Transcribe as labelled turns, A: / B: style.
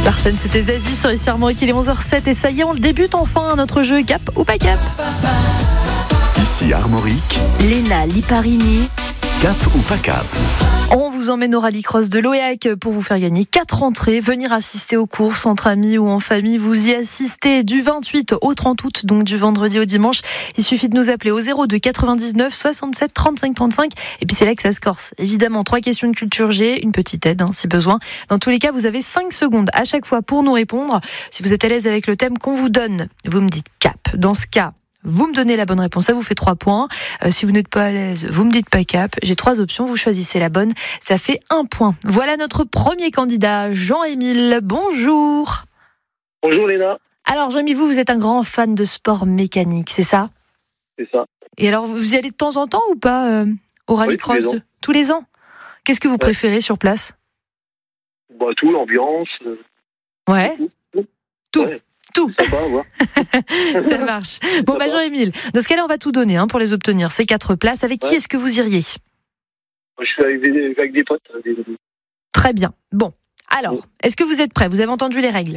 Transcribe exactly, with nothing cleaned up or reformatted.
A: Larsen, c'était Zazie sur ici Armorique, il est onze heures zéro sept et ça y est, on le débute enfin notre jeu Cap ou pas Cap.
B: Ici Armorique,
C: Léna Liparini,
B: Cap ou pas Cap.
A: On vous emmène au rallycross de l'Oéac pour vous faire gagner quatre entrées. Venir assister aux courses entre amis ou en famille. Vous y assistez du vingt-huit au trente août, donc du vendredi au dimanche. Il suffit de nous appeler au zéro deux quatre-vingt-dix-neuf soixante-sept trente-cinq trente-cinq. Et puis c'est là que ça se corse. Évidemment, trois questions de culture G, une petite aide hein, si besoin. Dans tous les cas, vous avez cinq secondes à chaque fois pour nous répondre. Si vous êtes à l'aise avec le thème qu'on vous donne, vous me dites Cap. Dans ce cas, vous me donnez la bonne réponse, ça vous fait trois points. Euh, si vous n'êtes pas à l'aise, vous me dites pas Cap. J'ai trois options, vous choisissez la bonne, ça fait un point. Voilà notre premier candidat, Jean-Émile. Bonjour.
D: Bonjour Léna.
A: Alors Jean-Émile, vous, vous êtes un grand fan de sport mécanique, c'est ça ?
D: C'est ça.
A: Et alors, vous y allez de temps en temps ou pas euh, au rallycross ?
D: Oui, tous les
A: de... tous les ans. Qu'est-ce que vous
D: Ouais.
A: préférez sur place ?
D: Bah, tout, l'ambiance. euh,
A: Ouais,
D: Tout.
A: tout.
D: Ouais.
A: Tout.
D: Sympa, ouais.
A: Ça marche. Bon, bah Jean-Émile, dans ce cas-là, on va tout donner hein, pour les obtenir. Ces quatre places. Avec qui
D: Ouais.
A: est-ce que vous iriez ?
D: Moi, je suis avec des, avec des potes. Des...
A: Très bien. Bon, alors,
D: Oui.
A: est-ce que vous êtes prêts ? Vous avez entendu les règles ?